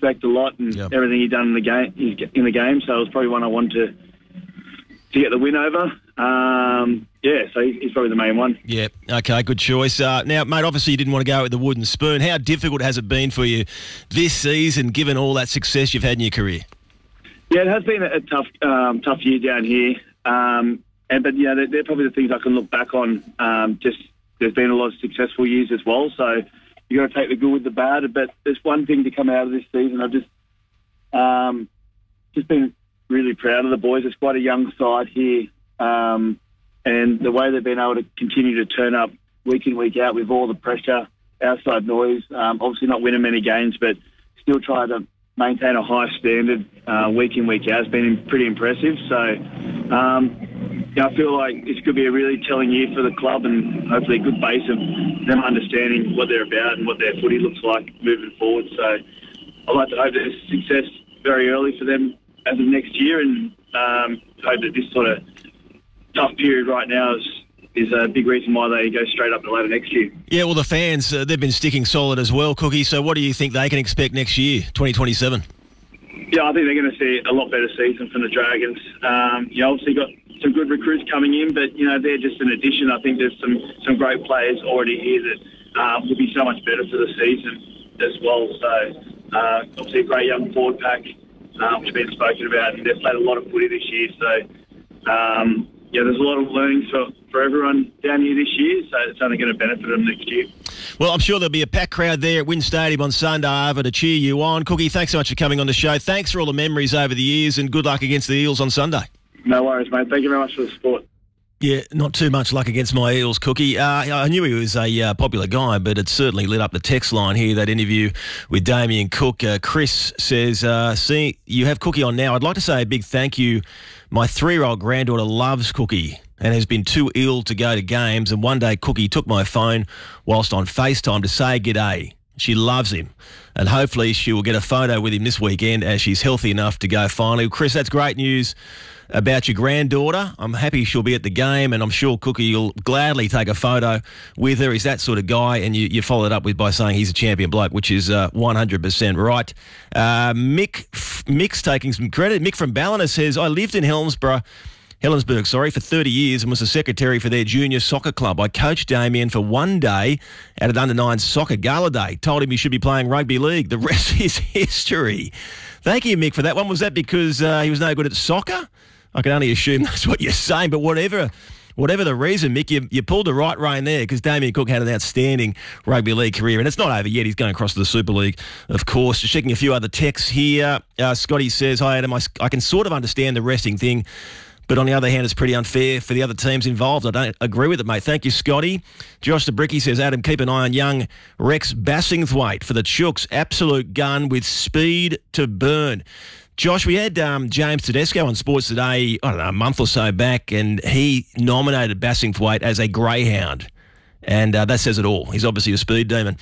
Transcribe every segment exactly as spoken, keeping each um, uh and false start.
respect a lot and Yep. everything he done in the game. In the game, so it was probably one I wanted to to get the win over. Um, yeah, so he's, he's probably the main one. Yeah, okay, good choice. Uh, now, mate, obviously you didn't want to go with the wooden spoon. How difficult has it been for you this season, given all that success you've had in your career? Yeah, it has been a, a tough, um, tough year down here. Um, and but yeah, they're, they're probably the things I can look back on. Um, just there's been a lot of successful years as well, so you got to take the good with the bad. But there's one thing to come out of this season. I've just, um, just been really proud of the boys. It's quite a young side here, um, and the way they've been able to continue to turn up week in, week out with all the pressure, outside noise. Um, obviously not winning many games, but still try to maintain a high standard uh, week in, week out has been pretty impressive. So um, yeah, I feel like this could be a really telling year for the club and hopefully a good base of them understanding what they're about and what their footy looks like moving forward. So I'd like to hope there's success very early for them as of next year, and um, hope that this sort of tough period right now is is a big reason why they go straight up to ladder next year. Yeah, well, the fans, uh, they've been sticking solid as well, Cookie. So what do you think they can expect next year, twenty twenty-seven? Yeah, I think they're going to see a lot better season from the Dragons. Um, you know, obviously got some good recruits coming in, but, you know, they're just an addition. I think there's some, some great players already here that um, will be so much better for the season as well. So, uh, obviously a great young forward pack, um, which has been spoken about, and they've played a lot of footy this year. So, um, yeah, there's a lot of learnings for, for everyone down here this year, so it's only going to benefit them next year. Well, I'm sure there'll be a packed crowd there at Wynn Stadium on Sunday over to cheer you on. Cookie, thanks so much for coming on the show. Thanks for all the memories over the years, and good luck against the Eels on Sunday. No worries, mate. Thank you very much for the support. Yeah, not too much luck against my Eels, Cookie. Uh, I knew he was a uh, popular guy, but it certainly lit up the text line here, that interview with Damien Cook. Uh, Chris says, uh, see, you have Cookie on now. I'd like to say a big thank you. My three-year-old granddaughter loves Cookie and has been too ill to go to games, and one day Cookie took my phone whilst on FaceTime to say g'day. She loves him, and hopefully she will get a photo with him this weekend as she's healthy enough to go finally. Chris, that's great news about your granddaughter. I'm happy she'll be at the game, and I'm sure Cookie will gladly take a photo with her. He's that sort of guy, and you, you followed up with by saying he's a champion bloke, which is uh, one hundred percent right. Uh, Mick, Mick's taking some credit. Mick from Ballina says, I lived in Helensburgh, Helensburgh, sorry, for thirty years and was the secretary for their junior soccer club. I coached Damien for one day at an under nine soccer gala day. Told him he should be playing rugby league. The rest is history. Thank you, Mick, for that one. Was that because uh, he was no good at soccer? I can only assume that's what you're saying, but whatever whatever the reason, Mick, you, you pulled the right rein there, because Damien Cook had an outstanding rugby league career, and it's not over yet. He's going across to the Super League, of course. Just checking a few other texts here. Uh, Scotty says, hi, Adam, I, I can sort of understand the resting thing, but on the other hand, it's pretty unfair for the other teams involved. I don't agree with it, mate. Thank you, Scotty. Josh the Bricky says, Adam, keep an eye on young Rex Bassingthwaite for the Chooks. Absolute gun with speed to burn. Josh, we had um, James Tedesco on Sports Today, I don't know, a month or so back, and he nominated Bassingthwaite as a greyhound. And uh, that says it all. He's obviously a speed demon.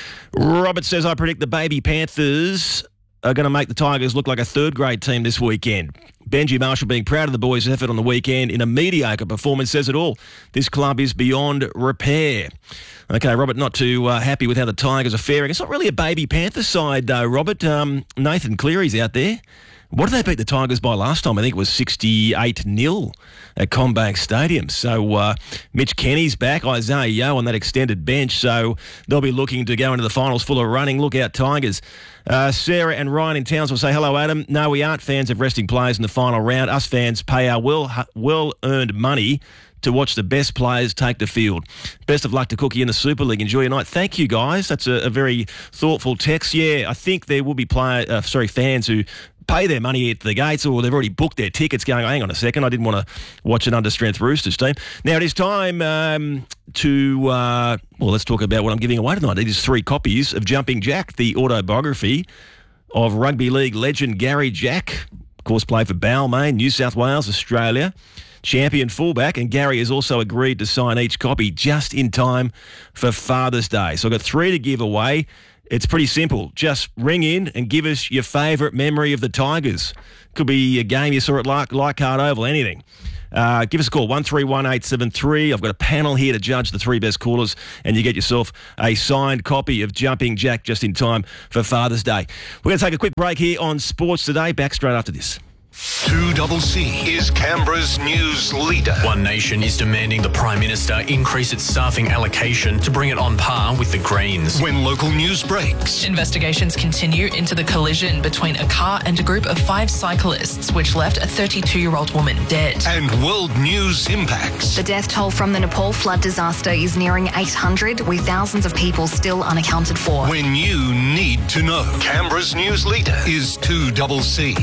Robert says, I predict the Baby Panthers are going to make the Tigers look like a third-grade team this weekend. Benji Marshall being proud of the boys' effort on the weekend in a mediocre performance says it all. This club is beyond repair. Okay, Robert, not too uh, happy with how the Tigers are faring. It's not really a Baby Panther side, though, Robert. Um, Nathan Cleary's out there. What did they beat the Tigers by last time? I think it was sixty-eight nil at CommBank Stadium. So uh, Mitch Kenny's back, Isaiah Yeo on that extended bench. So they'll be looking to go into the finals full of running. Look out, Tigers. Uh, Sarah and Ryan in Townsville say, hello, Adam. No, we aren't fans of resting players in the final round. Us fans pay our well, well-earned money to watch the best players take the field. Best of luck to Cookie in the Super League. Enjoy your night. Thank you, guys. That's a, a very thoughtful text. Yeah, I think there will be player, uh, sorry, fans who pay their money at the gates, or they've already booked their tickets going, hang on a second, I didn't want to watch an under-strength Roosters team. Now, it is time um, to, uh, well, let's talk about what I'm giving away tonight. It is three copies of Jumping Jack, the autobiography of rugby league legend Gary Jack. Of course, played for Balmain, New South Wales, Australia. Champion fullback, and Gary has also agreed to sign each copy just in time for Father's Day. So I've got three to give away. It's pretty simple. Just ring in and give us your favourite memory of the Tigers. Could be a game you saw at Leichhardt Oval, anything. Uh, give us a call, one three one eight seven three. I've got a panel here to judge the three best callers, and you get yourself a signed copy of Jumping Jack just in time for Father's Day. We're going to take a quick break here on Sports Today. Back straight after this. two C C is Canberra's news leader. One Nation is demanding the Prime Minister increase its staffing allocation to bring it on par with the Greens. When local news breaks. Investigations continue into the collision between a car and a group of five cyclists, which left a thirty-two-year-old woman dead. And world news impacts. The death toll from the Nepal flood disaster is nearing eight hundred, with thousands of people still unaccounted for. When you need to know. Canberra's news leader is two C C.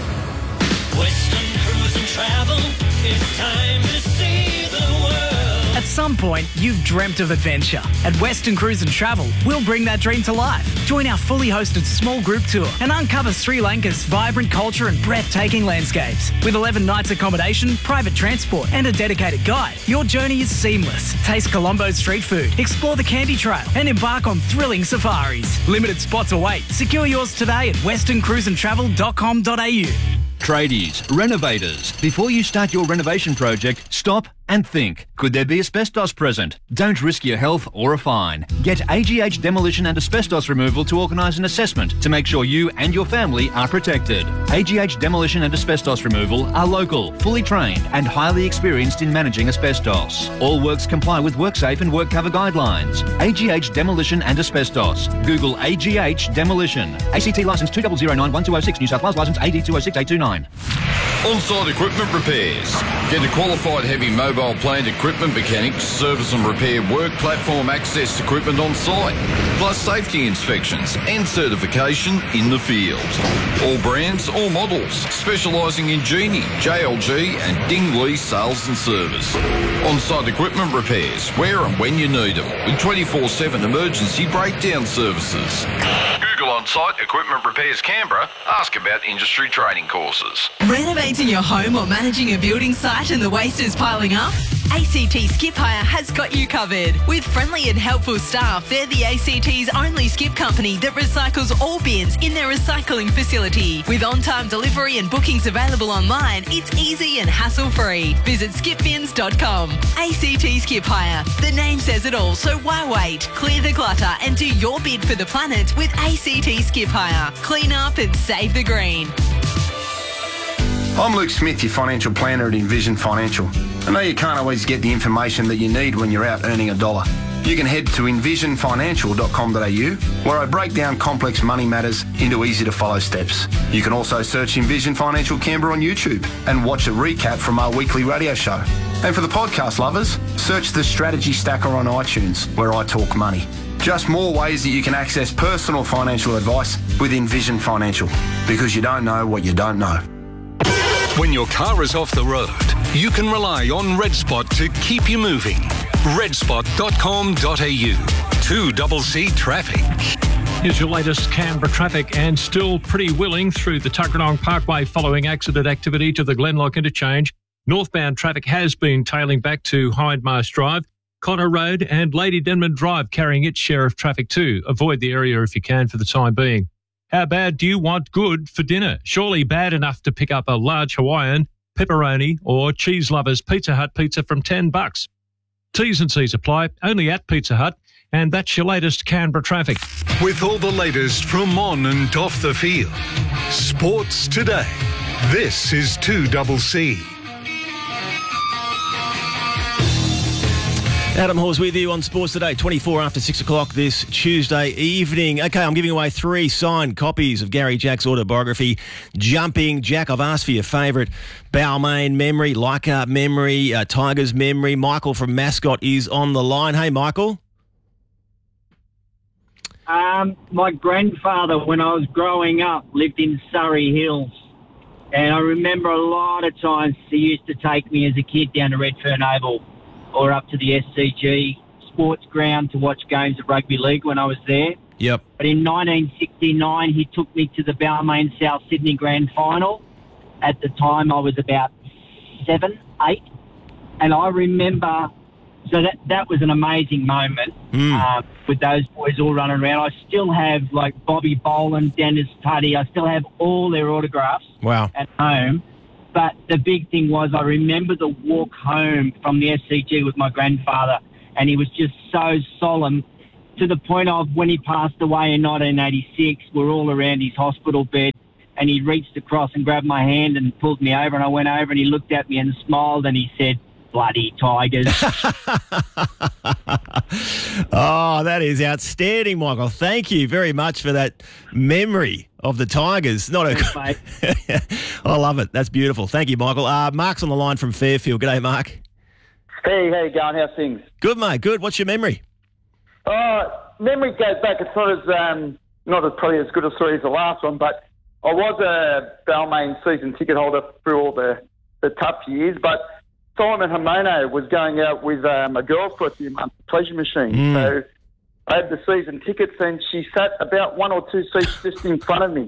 Western Cruise and Travel, it's time to see the world. At some point, you've dreamt of adventure. At Western Cruise and Travel, we'll bring that dream to life. Join our fully hosted small group tour and uncover Sri Lanka's vibrant culture and breathtaking landscapes. With eleven nights accommodation, private transport and a dedicated guide, your journey is seamless. Taste Colombo's street food, explore the Candy Trail and embark on thrilling safaris. Limited spots await. Secure yours today at western cruise and travel dot com dot a u. Tradies, renovators, before you start your renovation project, stop and think. Could there be asbestos present? Don't risk your health or a fine. Get A G H Demolition and Asbestos Removal to organise an assessment to make sure you and your family are protected. A G H Demolition and Asbestos Removal are local, fully trained and highly experienced in managing asbestos. All works comply with WorkSafe and WorkCover guidelines. A G H Demolition and Asbestos. Google A G H Demolition. A C T licence two zero zero nine one two zero six, New South Wales licence A D two zero six eight two nine. On-site equipment repairs. Get a qualified heavy mobile plant equipment mechanic to service and repair work platform access equipment on site, plus safety inspections and certification in the field. All brands, all models, specialising in Genie, J L G and Dingley sales and service. On-site equipment repairs, where and when you need them, with twenty-four seven emergency breakdown services. Google On-Site Equipment Repairs Canberra. Ask about industry training courses. Renovating your home or managing a building site and the waste is piling up? A C T Skip Hire has got you covered. With friendly and helpful staff, they're the A C T's only skip company that recycles all bins in their recycling facility. With on-time delivery and bookings available online, it's easy and hassle-free. Visit skip bins dot com. A C T Skip Hire. The name says it all, so why wait? Clear the clutter and do your bid for the planet with A C T Skip Hire. Clean up and save the green. I'm Luke Smith, your financial planner at Envision Financial. I know you can't always get the information that you need when you're out earning a dollar. You can head to envision financial dot com dot a u, where I break down complex money matters into easy-to-follow steps. You can also search Envision Financial Canberra on YouTube and watch a recap from our weekly radio show. And for the podcast lovers, search the Strategy Stacker on iTunes, where I talk money. Just more ways that you can access personal financial advice with Envision Financial, because you don't know what you don't know. When your car is off the road, you can rely on RedSpot to keep you moving. red spot dot com dot a u. two C C traffic. Here's your latest Canberra traffic, and still pretty willing through the Tuggeranong Parkway following accident activity to the Glenlock interchange. Northbound traffic has been tailing back to Hindmarsh Drive, Connor Road and Lady Denman Drive carrying its share of traffic too. Avoid the area if you can for the time being. How bad do you want good for dinner? Surely bad enough to pick up a large Hawaiian, pepperoni or Cheese Lovers Pizza Hut pizza from ten bucks. T's and C's apply, only at Pizza Hut, and that's your latest Canberra traffic. With all the latest from on and off the field. Sports Today. This is two C C. Adam Hawes with you on Sports Today, twenty-four after six o'clock this Tuesday evening. Okay, I'm giving away three signed copies of Gary Jack's autobiography, Jumping Jack. I've asked for your favourite Balmain memory, Leichhardt memory, uh, Tigers memory. Michael from Mascot is on the line. Hey, Michael. Um, my grandfather, when I was growing up, lived in Surrey Hills. And I remember a lot of times he used to take me as a kid down to Redfern Oval or up to the S C G sports ground to watch games of rugby league when I was there. Yep. But in nineteen sixty-nine, he took me to the Balmain South Sydney Grand Final. At the time, I was about seven, eight. And I remember So that that was an amazing moment Mm. uh, with those boys all running around. I still have, like, Bobby Boland, Dennis Tuddy, I still have all their autographs Wow. at home. But the big thing was I remember the walk home from the S C G with my grandfather, and he was just so solemn to the point of when he passed away in nineteen eighty-six, we're all around his hospital bed, and he reached across and grabbed my hand and pulled me over, and I went over and he looked at me and smiled and he said, "Bloody Tigers." Oh, that is outstanding, Michael. Thank you very much for that memory of the Tigers. Not a. I love it. That's beautiful. Thank you, Michael. Uh, Mark's on the line from Fairfield. G'day, Mark. Hey, how you going? How's things? Good, mate. Good. What's your memory? Uh, memory goes back. It's not as um, not as probably as good a story as the last one, but I was a Balmain season ticket holder through all the, the tough years. But Simon Himono was going out with um, a girl for a few months, pleasure machine. Mm. So I had the season tickets, and she sat about one or two seats just in front of me.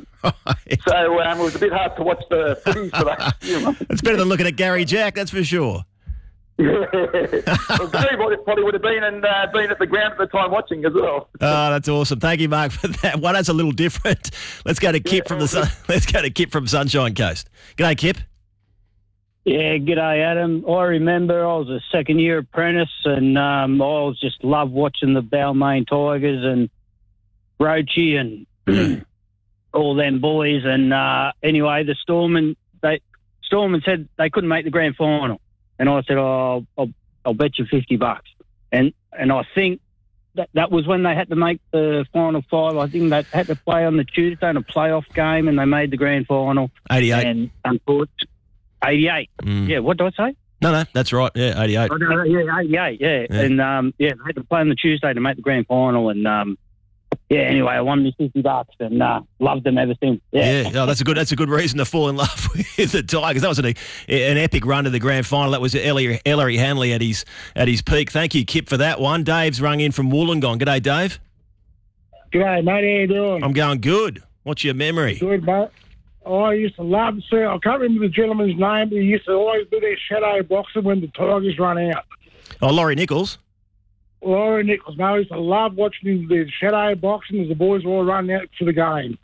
So um, it was a bit hard to watch the footies for that few months. It's better than looking at Gary Jack, that's for sure. Yeah, well, Gary probably would have been and uh, been at the ground at the time watching as well. Oh, that's awesome. Thank you, Mark, for that. One that's a little different. Let's go to Kip from the sun, Let's go to Kip from Sunshine Coast. G'day, Kip. Yeah, g'day, Adam. I remember I was a second-year apprentice, and um, I was just loved watching the Balmain Tigers and Roachie and all them boys. And uh, anyway, the Stormmen, they Stormmen said they couldn't make the grand final, and I said, "Oh, I'll, I'll bet you fifty bucks." And and I think that that was when they had to make the final five. I think they had to play on the Tuesday in a playoff game, and they made the grand final. eighty-eight. And unfortunately. eighty-eight. Mm. Yeah, what did I say? No, no, that's right. Yeah, eighty-eight. Oh, no, yeah, eighty-eight, yeah. Yeah. And, um, yeah, they had to play on the Tuesday to make the grand final. And, um, yeah, anyway, I won me fifty bucks and uh, loved them ever since. Yeah. Yeah, no, that's a good. That's a good reason to fall in love with the Tigers. That was an, an epic run to the grand final. That was Ellery, Ellery Hanley at his at his peak. Thank you, Kip, for that one. Dave's rung in from Wollongong. G'day, Dave. G'day, mate. How you doing? I'm going good. What's your memory? Good, mate. I used to love to see, I can't remember the gentleman's name, but he used to always do their shadow boxing when the Tigers run out. Oh, Laurie Nichols. Laurie Nichols, no, I used to love watching him do shadow boxing as the boys were all running out for the game.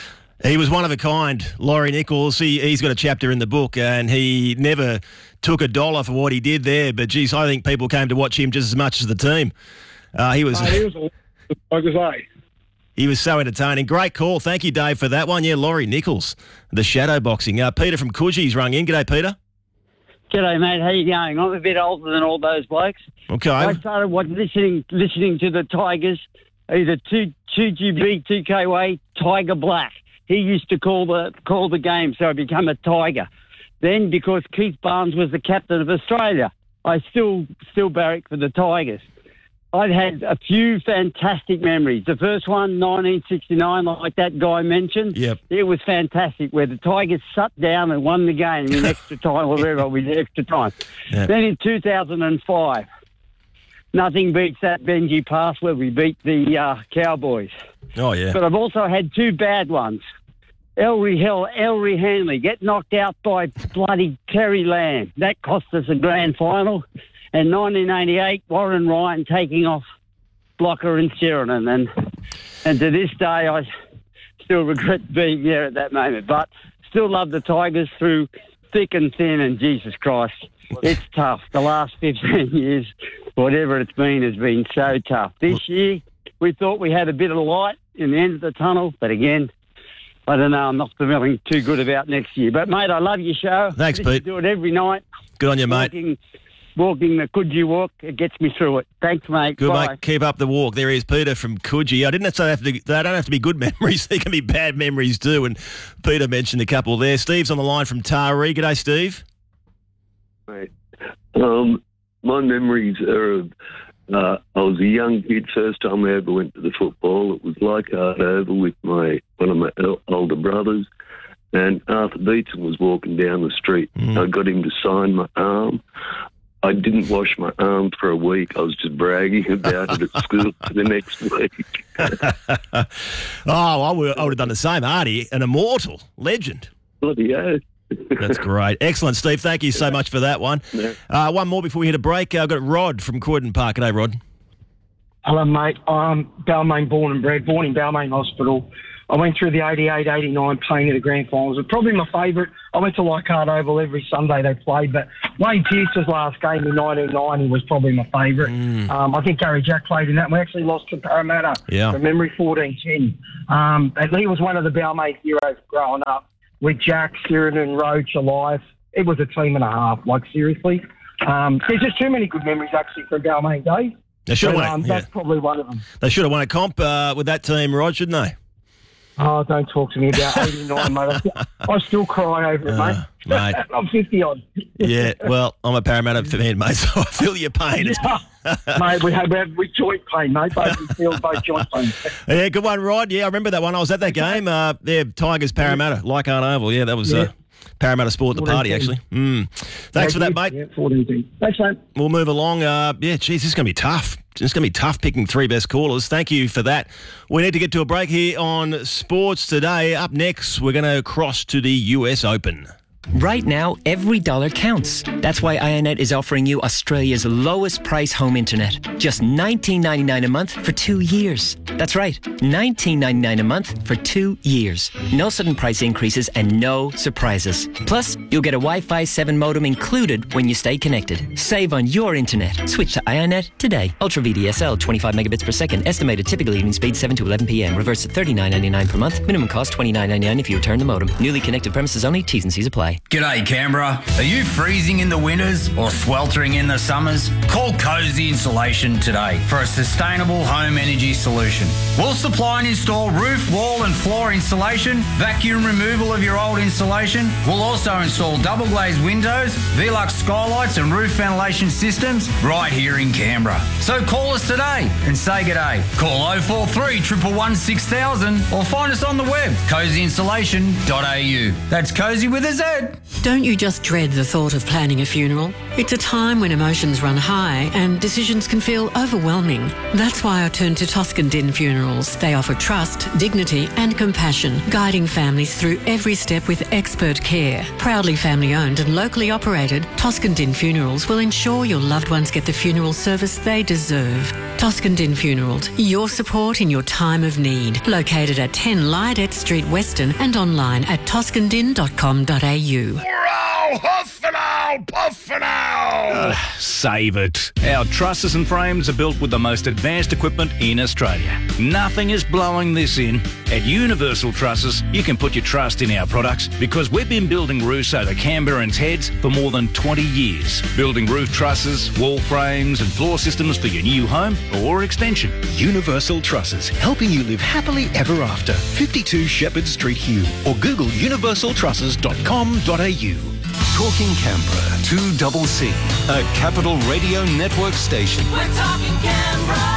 He was one of a kind, Laurie Nichols. He, he's got a chapter in the book, and he never took a dollar for what he did there. But, geez, I think people came to watch him just as much as the team. Uh, he was... Uh, he was a like I say. He was so entertaining. Great call. Thank you, Dave, for that one. Yeah, Laurie Nichols, the shadow boxing. Uh, Peter from Coogie's rung in. G'day, Peter. G'day, mate. How you going? I'm a bit older than all those blokes. Okay. I started what, listening listening to the Tigers, either two G B, two K Y, Tiger Black. He used to call the call the game, so I became a Tiger. Then, because Keith Barnes was the captain of Australia, I still still barrack for the Tigers. I've had a few fantastic memories. The first one, nineteen sixty-nine, like that guy mentioned. Yep. It was fantastic, where the Tigers sat down and won the game in extra time, or whatever, with extra time. Yep. Then in two thousand five, nothing beats that Benji pass where we beat the uh, Cowboys. Oh, yeah. But I've also had two bad ones. Ellery Hill, Ellery Hanley get knocked out by bloody Terry Lamb. That cost us a grand final. And nineteen eighty-eight, Warren Ryan taking off Blocker and Sheridan. And and to this day, I still regret being there at that moment. But still love the Tigers through thick and thin. And Jesus Christ, it's tough. The last fifteen years, whatever it's been, has been so tough. This year, we thought we had a bit of light in the end of the tunnel. But again, I don't know. I'm not feeling too good about next year. But, mate, I love your show. Thanks, I Pete. do it every night. Good on you, mate. Walking, Walking the Coogee walk, it gets me through it. Thanks, mate. Good, Bye. mate. Keep up the walk. There is Peter from Coogee. I didn't have to have to, they don't have to be good memories. They can be bad memories too. And Peter mentioned a couple there. Steve's on the line from Taree. G'day, Steve. Mate, um, my memories are of, uh, I was a young kid, first time I ever went to the football. It was Leichhardt Oval with my one of my el- older brothers, and Arthur Beetson was walking down the street. Mm. I got him to sign my arm. I didn't wash my arm for a week. I was just bragging about it at school for the next week. oh, I would, I would have done the same. Artie, an immortal legend. Bloody hell. That's great. Excellent, Steve. Thank you so much for that one. Uh, one more before we hit a break. Uh, I've got Rod from Croydon Park. G'day, Rod. Hello, mate. I'm Balmain born and bred, born in Balmain Hospital. I went through the eighty-eight eighty-nine playing in the grand finals. It's probably my favourite. I went to Leichhardt Oval every Sunday they played, but Wayne Pearce's last game in nineteen ninety was probably my favourite. Mm. Um, I think Gary Jack played in that. We actually lost to Parramatta yeah. from memory fourteen ten. Um, and he was one of the Balmain heroes growing up with Jack, Sheridan, Roach, Elias. It was a team and a half, like seriously. Um, there's just too many good memories actually from Balmain days. They should have won um, it. That's Yeah. probably one of them. They should have won a comp uh, with that team, Rod, shouldn't they? Oh, don't talk to me about eighty-nine, mate. I, I still cry over it, Uh, mate. mate. I'm fifty-odd. Yeah, well, I'm a Parramatta fan, mate, so I feel your pain. It's- Mate, we have, we have we joint pain, mate. Both we feel both joint pain. Yeah, good one, Rod. Yeah, I remember that one. I was at that game. Uh, yeah, Tigers, Parramatta, Leichhardt Oval. Yeah, that was Yeah. uh, Parramatta Sport at the party, actually. Mm. Thanks for that, mate. Yeah, fourteen. Thanks, mate. We'll move along. Uh, yeah, geez, this is going to be tough. It's going to be tough picking three best callers. Thank you for that. We need to get to a break here on Sports Today. Up next, we're going to cross to the U S Open. Right now, every dollar counts. That's why Ionet is offering you Australia's lowest price home internet. Just nineteen ninety-nine a month for two years. That's right, nineteen ninety-nine a month for two years. No sudden price increases and no surprises. Plus, you'll get a Wi-Fi seven modem included when you stay connected. Save on your internet. Switch to Ionet today. Ultra V D S L, twenty-five megabits per second. Estimated typical evening speed seven to eleven p.m. Reverse at thirty-nine ninety-nine per month. Minimum cost twenty-nine ninety-nine if you return the modem. Newly connected premises only. T's and C's apply. G'day Canberra. Are you freezing in the winters or sweltering in the summers? Call Cozy Insulation today for a sustainable home energy solution. We'll supply and install roof, wall and floor insulation, vacuum removal of your old insulation. We'll also install double glazed windows, Velux skylights and roof ventilation systems right here in Canberra. So call us today and say g'day. Call oh four three, one one one, six thousand or find us on the web, cozy insulation dot a u. That's Cozy with a Z. Don't you just dread the thought of planning a funeral? It's a time when emotions run high and decisions can feel overwhelming. That's why I turned to Toscan Din Funerals. They offer trust, dignity and compassion, guiding families through every step with expert care. Proudly family owned and locally operated, Toscan Din Funerals will ensure your loved ones get the funeral service they deserve. Toscan Din Funerals, your support in your time of need. Located at ten Lydet Street, Weston and online at toscan din dot com dot a u. Hurrah! Huff and owl! Puff and owl! Uh, save it. Our trusses and frames are built with the most advanced equipment in Australia. Nothing is blowing this in. At Universal Trusses, you can put your trust in our products because we've been building roofs over Canberrans' heads for more than twenty years. Building roof trusses, wall frames and floor systems for your new home or extension. Universal Trusses, helping you live happily ever after. fifty-two Shepherd Street, Hugh, or Google universal trusses dot com dot a u. Talking Canberra, two double C, a Capital Radio Network station. We're talking Canberra.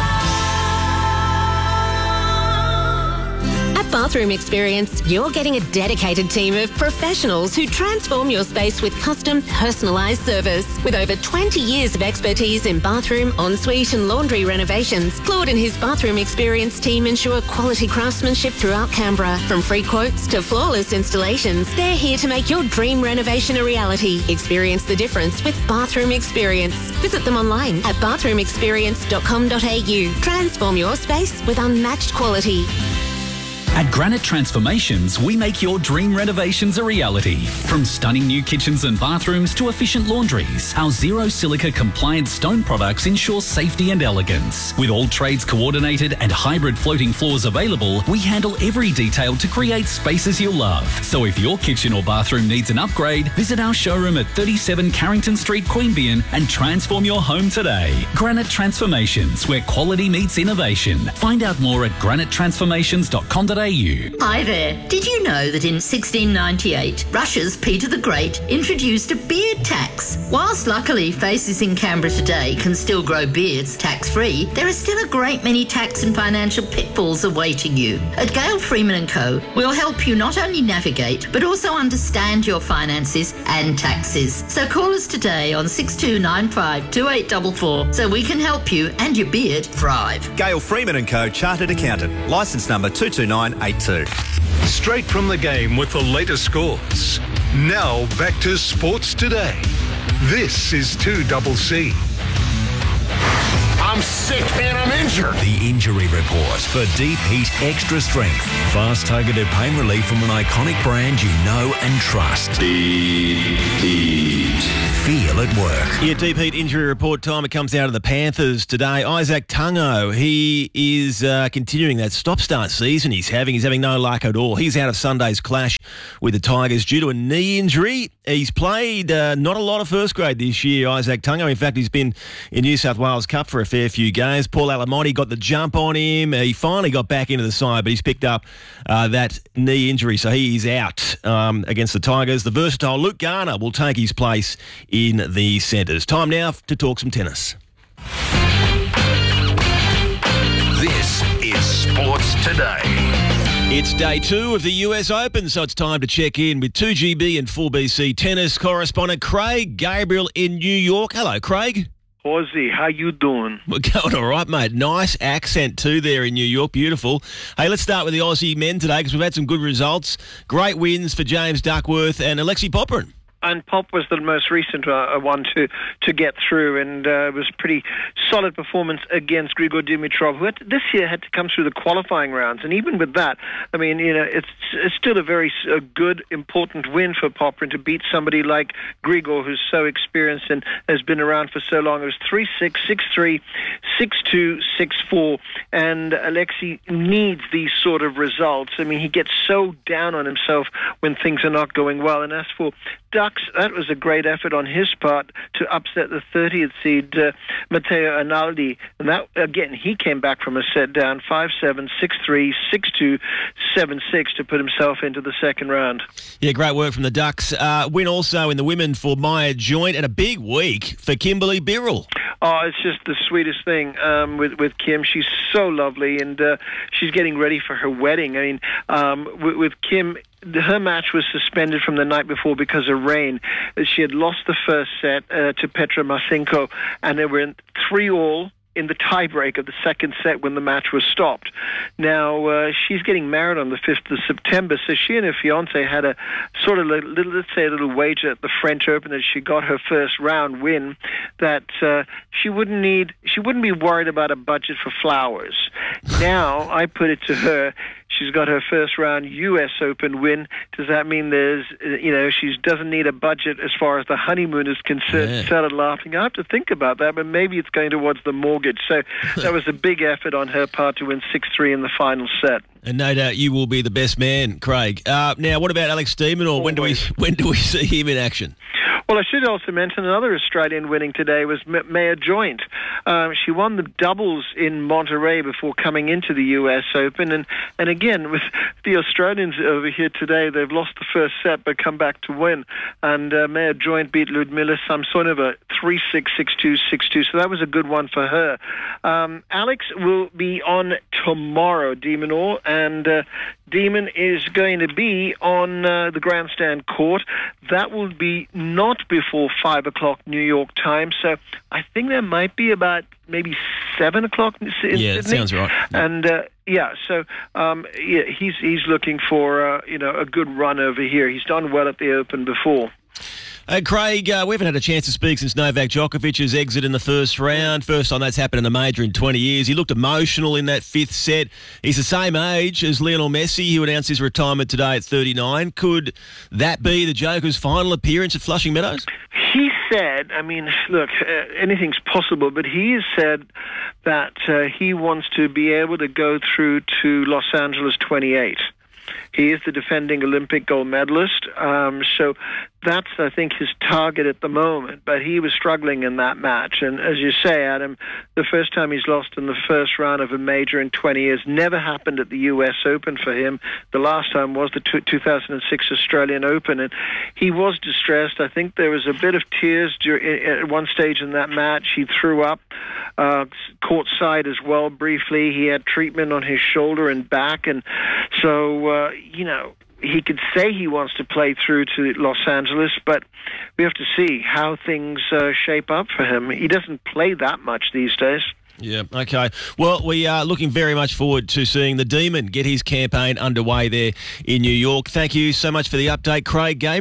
At Bathroom Experience, you're getting a dedicated team of professionals who transform your space with custom, personalised service. With over twenty years of expertise in bathroom, ensuite and laundry renovations, Claude and his Bathroom Experience team ensure quality craftsmanship throughout Canberra. From free quotes to flawless installations, they're here to make your dream renovation a reality. Experience the difference with Bathroom Experience. Visit them online at bathroom experience dot com dot a u. Transform your space with unmatched quality. At Granite Transformations, we make your dream renovations a reality. From stunning new kitchens and bathrooms to efficient laundries, our zero silica compliant stone products ensure safety and elegance. With all trades coordinated and hybrid floating floors available, we handle every detail to create spaces you'll love. So if your kitchen or bathroom needs an upgrade, visit our showroom at thirty-seven Carrington Street, Queanbeyan and transform your home today. Granite Transformations, where quality meets innovation. Find out more at granite transformations dot com dot a u. Hi there. Did you know that in sixteen ninety-eight, Russia's Peter the Great introduced a beard tax? Whilst luckily faces in Canberra today can still grow beards tax-free, there are still a great many tax and financial pitfalls awaiting you. At Gale Freeman and Co, we'll help you not only navigate, but also understand your finances and taxes. So call us today on six two nine five, two eight four four so we can help you and your beard thrive. Gale Freeman and Co, Chartered Accountant, licence number two two nine eight two. Straight from the game with the latest scores. Now back to Sports Today. This is two C C. I'm sick and I'm injured. The Injury Report for Deep Heat Extra Strength. Fast targeted pain relief from an iconic brand you know and trust. Deep Heat. Feel at work. Yeah, Deep Heat Injury Report time. It comes out of the Panthers today. Isaac Tungo, he is uh, continuing that stop-start season he's having. He's having no luck at all. He's out of Sunday's clash with the Tigers due to a knee injury. He's played uh, not a lot of first grade this year, Isaac Tungo. In fact, he's been in New South Wales Cup for a fair few games. Paul Alamonte got the jump on him. He finally got back into the side, but he's picked up uh, that knee injury, so he is out um, against the Tigers. The versatile Luke Garner will take his place in the centres. Time now to talk some tennis. This is Sports Today. It's day two of the U S Open, so it's time to check in with two G B and four B C tennis correspondent Craig Gabriel in New York. Hello, Craig. Aussie, how you doing? We're going all right, mate. Nice accent too there in New York. Beautiful. Hey, let's start with the Aussie men today because we've had some good results. Great wins for James Duckworth and Alexei Popyrin. And Pop was the most recent uh, one to, to get through, and uh, was pretty solid performance against Grigor Dimitrov, who had to, this year had to come through the qualifying rounds. And even with that, I mean, you know, it's, it's still a very a good, important win for Popyrin to beat somebody like Grigor, who's so experienced and has been around for so long. It was three six, six three, six two, six four, and Alexei needs these sort of results. I mean, he gets so down on himself when things are not going well. And as for Ducks, that was a great effort on his part to upset the thirtieth seed uh, Matteo Analdi, and that again he came back from a set down five seven, six three, six two, seven six to put himself into the second round. Yeah, great work from the Ducks. Uh, win also in the women for Maya Joint, and a big week for Kimberly Birrell. Oh, it's just the sweetest thing um, with with Kim. She's so lovely, and uh, she's getting ready for her wedding. I mean, um, with, with Kim, her match was suspended from the night before because of rain. She had lost the first set uh, to Petra Marcinko, and they were in three all in the tiebreak of the second set when the match was stopped. Now, uh, she's getting married on the fifth of September, so she and her fiance had a sort of, little, let's say, a little wager at the French Open that she got her first round win, that uh, she wouldn't need, she wouldn't be worried about a budget for flowers. Now, I put it to her, she's got her first round U S Open win. Does that mean there's, you know, she doesn't need a budget as far as the honeymoon is concerned? Yeah. Started laughing. I have to think about that, but maybe it's going towards the mortgage. So that was a big effort on her part to win six three in the final set. And no doubt you will be the best man, Craig. Uh, now, what about Alex de Minaur? When do we when do we see him in action? Well, I should also mention another Australian winning today was M- Maya Joint. Um, she won the doubles in Monterey before coming into the U S Open. And, and again, with the Australians over here today, they've lost the first set but come back to win. And uh, Maya Joint beat Ludmila Samsonova three six, six two, six two. So that was a good one for her. Um, Alex will be on tomorrow, de Minaur, and uh, Demon is going to be on uh, the grandstand court. That will be not before five o'clock New York time. So I think there might be about maybe seven o'clock in Sydney. Yeah, that sounds right. Yeah. And uh, yeah, so um, yeah, he's he's looking for uh, you know a good run over here. He's done well at the Open before. Uh, Craig, uh, we haven't had a chance to speak since Novak Djokovic's exit in the first round. First time that's happened in a major in twenty years. He looked emotional in that fifth set. He's the same age as Lionel Messi, who announced his retirement today at thirty-nine. Could that be the Joker's final appearance at Flushing Meadows? He said, I mean, look, uh, anything's possible, but he has said that uh, he wants to be able to go through to Los Angeles twenty-eight. He is the defending Olympic gold medalist, um, so that's, I think, his target at the moment. But he was struggling in that match. And as you say, Adam, the first time he's lost in the first round of a major in twenty years never happened at the U S Open for him. The last time was the two thousand six Australian Open, and he was distressed. I think there was a bit of tears at one stage in that match. He threw up uh, courtside as well briefly. He had treatment on his shoulder and back, and so, uh, you know, he could say he wants to play through to Los Angeles, but we have to see how things uh, shape up for him. He doesn't play that much these days. Yeah, okay. Well, we are looking very much forward to seeing the Demon get his campaign underway there in New York. Thank you so much for the update, Craig Gabriel.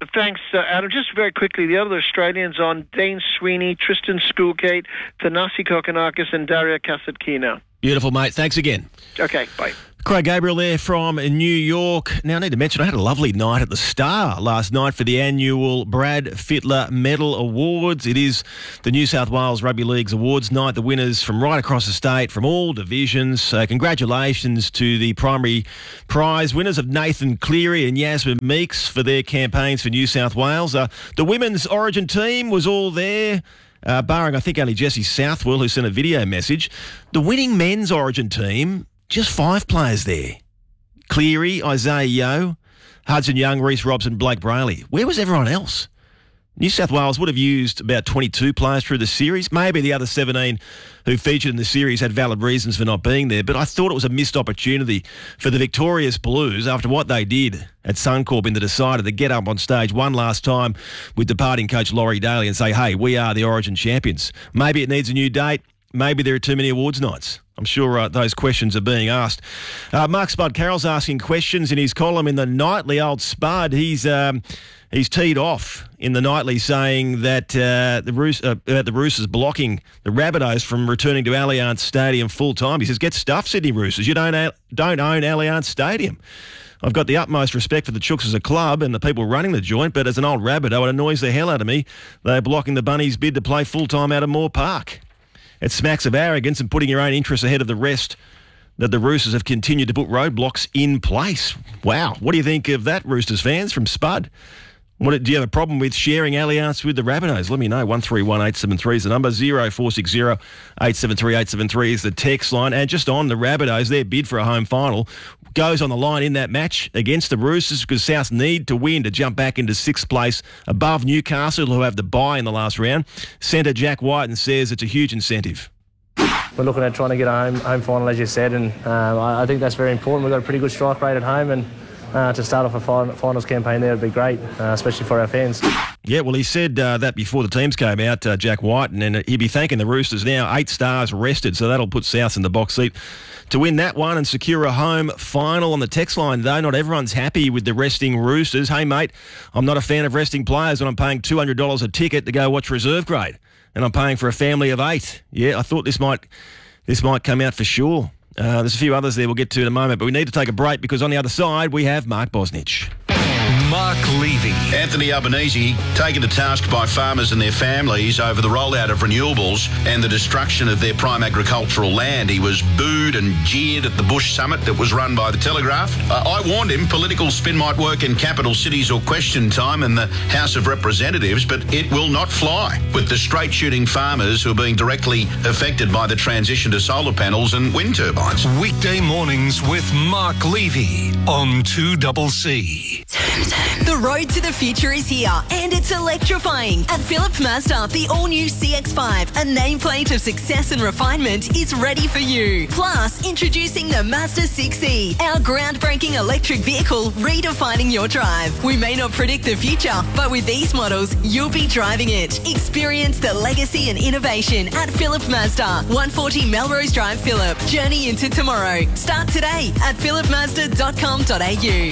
look, thanks, uh, Adam. Just very quickly, the other Australians on Dane Sweeney, Tristan Schoolgate, Thanasi Kokonakis, and Daria Kasatkina. Beautiful, mate. Thanks again. Okay, bye. Craig Gabriel there from New York. Now, I need to mention I had a lovely night at the Star last night for the annual Brad Fittler Medal Awards. It is the New South Wales Rugby League's awards night. The winners from right across the state, from all divisions. So congratulations to the primary prize winners of Nathan Cleary and Yasmin Meeks for their campaigns for New South Wales. Uh, the women's Origin team was all there. Uh, barring, I think, only Jesse Southwell, who sent a video message. The winning men's Origin team, just five players there. Cleary, Isaiah Yeo, Hudson Young, Reece Robson, Blake Brayley. Where was everyone else? New South Wales would have used about twenty-two players through the series. Maybe the other seventeen who featured in the series had valid reasons for not being there, but I thought it was a missed opportunity for the Victorious Blues after what they did at Suncorp in the decider to get up on stage one last time with departing coach Laurie Daly and say, hey, we are the Origin champions. Maybe it needs a new date. Maybe there are too many awards nights. I'm sure uh, those questions are being asked. Uh, Mark Spud Carroll's asking questions in his column in the Nightly. Old Spud, he's um, he's teed off in the Nightly saying that uh, the Roos- uh, about the Roosters blocking the Rabbitohs from returning to Allianz Stadium full time. He says, get stuffed, Sydney Roosters. You don't, uh, don't own Allianz Stadium. I've got the utmost respect for the Chooks as a club and the people running the joint, but as an old Rabbitoh, it annoys the hell out of me. They're blocking the Bunnies' bid to play full time out of Moore Park. It smacks of arrogance and putting your own interests ahead of the rest that the Roosters have continued to put roadblocks in place. Wow. What do you think of that, Roosters fans, from Spud? What, do you have a problem with sharing Allianz with the Rabbitohs? Let me know. one three one eight seven three is the number. zero four six zero eight seven three eight seven three is the text line. And just on the Rabbitohs, their bid for a home final goes on the line in that match against the Roosters because South need to win to jump back into sixth place above Newcastle, who have the bye in the last round. Centre Jack Whiten says it's a huge incentive. We're looking at trying to get a home, home final, as you said, and um, I, I think that's very important. We've got a pretty good strike rate at home, and uh, to start off a fin- finals campaign there would be great, uh, especially for our fans. Yeah, well, he said uh, that before the teams came out, uh, Jack Whiten, and he'd be thanking the Roosters now. Eight stars rested, so that'll put South in the box seat to win that one and secure a home final. On the text line, though, not everyone's happy with the resting Roosters. Hey, mate, I'm not a fan of resting players when I'm paying two hundred dollars a ticket to go watch reserve grade, and I'm paying for a family of eight. Yeah, I thought this might this might come out for sure. Uh, there's a few others there we'll get to in a moment, but we need to take a break because on the other side we have Mark Bosnich. Mark Levy. Anthony Albanese taken to task by farmers and their families over the rollout of renewables and the destruction of their prime agricultural land. He was booed and jeered at the Bush Summit that was run by the Telegraph. Uh, I warned him political spin might work in capital cities or question time in the House of Representatives, but it will not fly with the straight-shooting farmers who are being directly affected by the transition to solar panels and wind turbines. Weekday mornings with Mark Levy on two C C. The road to the future is here, and it's electrifying. At Phillip Mazda, the all-new C X five, a nameplate of success and refinement, is ready for you. Plus, introducing the Mazda six E, our groundbreaking electric vehicle redefining your drive. We may not predict the future, but with these models, you'll be driving it. Experience the legacy and innovation at Phillip Mazda, one forty Melrose Drive, Phillip. Journey into tomorrow. Start today at phillip mazda dot com dot a u.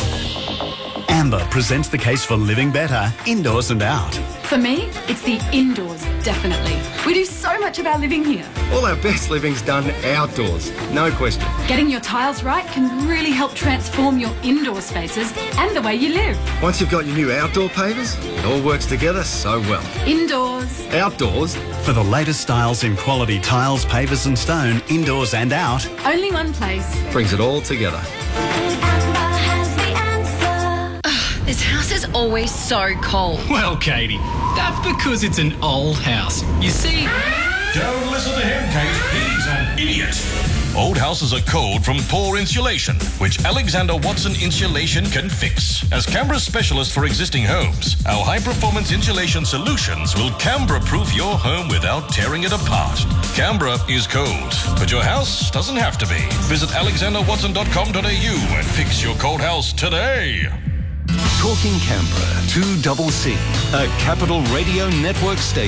Amber presents the case for living better, indoors and out. For me, it's the indoors, definitely. We do so much of our living here. All our best living's done outdoors, no question. Getting your tiles right can really help transform your indoor spaces and the way you live. Once you've got your new outdoor pavers, it all works together so well. Indoors. Outdoors. For the latest styles in quality tiles, pavers and stone, indoors and out. Only one place. Brings it all together. This house is always so cold. Well, Katie, that's because it's an old house. You see... Don't listen to him, Kate. He's an idiot. Old houses are cold from poor insulation, which Alexander Watson Insulation can fix. As Canberra's specialist for existing homes, our high-performance insulation solutions will Canberra-proof your home without tearing it apart. Canberra is cold, but your house doesn't have to be. Visit alexander watson dot com dot a u and fix your cold house today. Talking Canberra, two C C, a Capital Radio Network station.